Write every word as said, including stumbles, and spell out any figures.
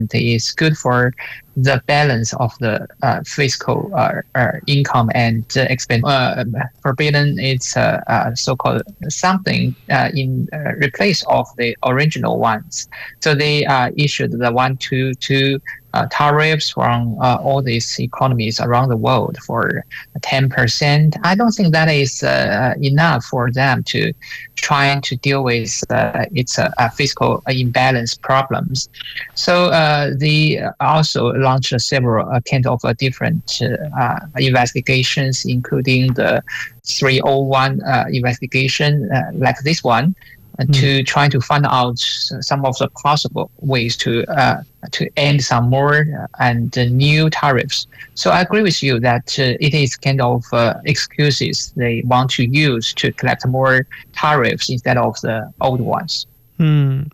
is good for the balance of the uh, fiscal uh, uh, income and uh, expense. Uh, forbidden it's uh, uh, so-called something uh, in uh, replace of the original ones. So they uh, issued the one two two uh, tariffs from uh, all these economies around the world for ten percent. I don't think that is uh, enough for them to try to deal with uh, its uh, uh, fiscal imbalance problems. So uh, they also launched several uh, kind of uh, different uh, investigations, including the three oh one uh, investigation, uh, like this one, uh, mm. to try to find out some of the possible ways to uh, to end some more and uh, new tariffs. So I agree with you that uh, it is kind of uh, excuses they want to use to collect more tariffs instead of the old ones. 嗯，